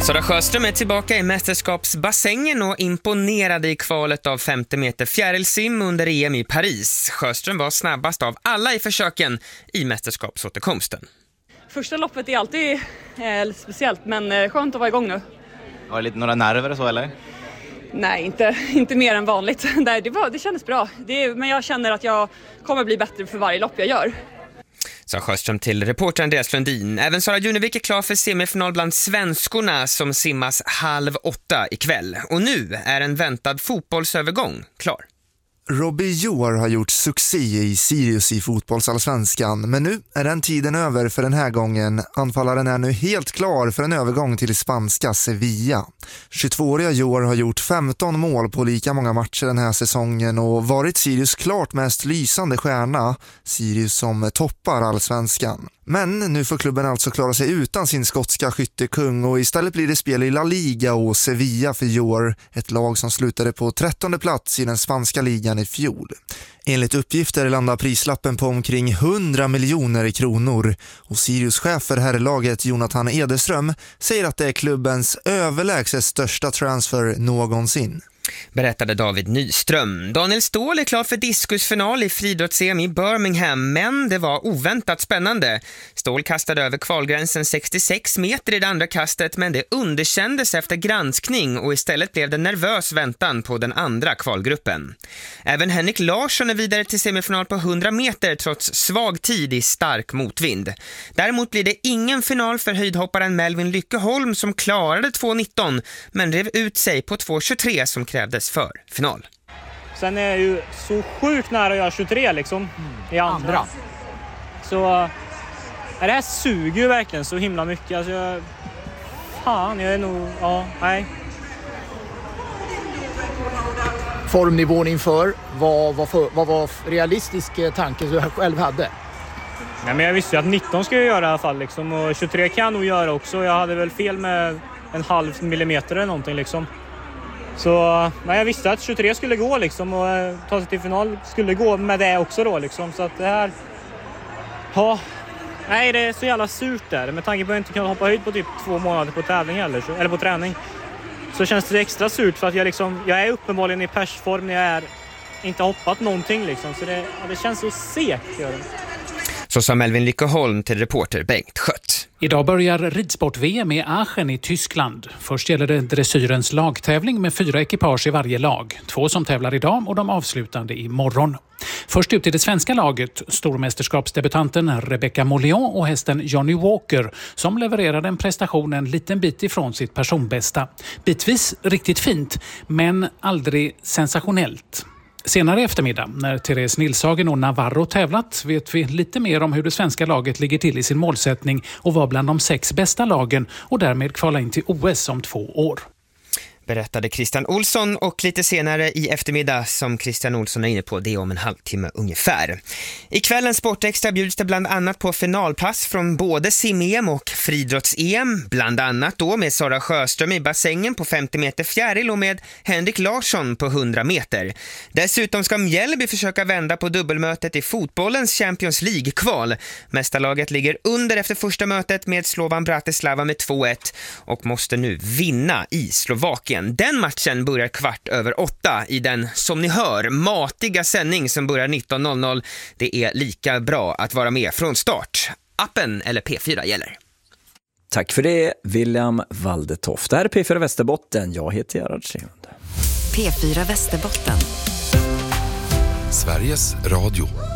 Sara Sjöström är tillbaka i mästerskapsbassängen och imponerade i kvalet av 50 meter fjärilsim under EM i Paris. Sjöström var snabbast av alla i försöken i mästerskapsåterkomsten. Första loppet är alltid lite speciellt, men skönt att vara igång nu. Var det lite några nerver så eller? Nej, inte mer än vanligt. Det kändes bra. Men jag känner att jag kommer bli bättre för varje lopp jag gör. Sa Sjöström till reporter Andreas Lundin. Även Sara Junevik är klar för semifinal bland svenskorna som simmas 7:30 ikväll. Och nu är en väntad fotbollsövergång klar. Robbie Joar har gjort succé i Sirius i fotbollsallsvenskan, men nu är den tiden över för den här gången. Anfallaren är nu helt klar för en övergång till spanska Sevilla. 22-åriga Joar har gjort 15 mål på lika många matcher den här säsongen och varit Sirius klart mest lysande stjärna, Sirius som toppar allsvenskan. Men nu får klubben alltså klara sig utan sin skotska skyttekung och istället blir det spel i La Liga och Sevilla för Joar, ett lag som slutade på 13:e plats i den spanska ligan i fjol. Enligt uppgifter landar prislappen på omkring 100 miljoner kronor och Sirius chef för herrlaget Jonathan Ederström säger att det är klubbens överlägset största transfer någonsin. Berättade David Nyström. Daniel Ståhl är klar för diskusfinal i friidrotts-EM i Birmingham, men det var oväntat spännande. Ståhl kastade över kvalgränsen 66 meter i det andra kastet, men det underkändes efter granskning och istället blev det nervös väntan på den andra kvalgruppen. Även Henrik Larsson är vidare till semifinal på 100 meter trots svag tid i stark motvind. Däremot blir det ingen final för höjdhopparen Melvin Lyckeholm som klarade 2:19 men rev ut sig på 2:23 som krävdes för final. Sen är jag ju så sjukt nära att göra 23 liksom i andra. Så det här suger ju verkligen så himla mycket. Alltså jag är nog, nej. Formnivån inför, vad var realistisk tanke du själv hade? Nej, men jag visste ju att 19 ska jag göra i alla fall liksom, och 23 kan jag nog göra också. Jag hade väl fel med 0,5 millimeter eller någonting liksom. Så nej, jag visste att 23 skulle gå liksom och ta sig till final skulle gå med det också då liksom. Så att det här, nej, det är så jävla surt där. Med tanke på att jag inte kan hoppa höjd på typ 2 månader på tävling eller på träning. Så känns det extra surt för att jag är uppenbarligen i persform när jag inte hoppat någonting liksom. Så det känns så segt gör det. Så sa Melvin Lyckeholm till reporter Bengt Schött. Idag börjar ridsport-VM i Aachen i Tyskland. Först gäller det dressyrens lagtävling med 4 ekipage i varje lag. 2 som tävlar idag och de avslutande imorgon. Först ut i det svenska laget, stormästerskapsdebutanten Rebecca Molion och hästen Johnny Walker som levererade en prestation en liten bit ifrån sitt personbästa. Bitvis riktigt fint, men aldrig sensationellt. Senare i eftermiddag, när Therese Nilshagen och Navarro tävlat, vet vi lite mer om hur det svenska laget ligger till i sin målsättning och var bland de 6 bästa lagen och därmed kvala in till OS om 2 år. Berättade Christian Olsson och lite senare i eftermiddag som Christian Olsson är inne på det om en halvtimme ungefär. I kvällens Sportextra bjuds det bland annat på finalpass från både sim-EM och friidrotts-EM, bland annat då med Sara Sjöström i bassängen på 50 meter fjäril och med Henrik Larsson på 100 meter. Dessutom ska Mjällby försöka vända på dubbelmötet i fotbollens Champions League-kval. Mästarlaget ligger under efter första mötet med Slovan Bratislava med 2-1 och måste nu vinna i Slovakien. Den matchen börjar 7:15 i den, som ni hör, matiga sändning som börjar 19:00. Det är lika bra att vara med från start. Appen eller P4 gäller. Tack för det, William Valdetoft. Det här är P4 Västerbotten. Jag heter Gerard Sehund. P4 Västerbotten. Sveriges Radio.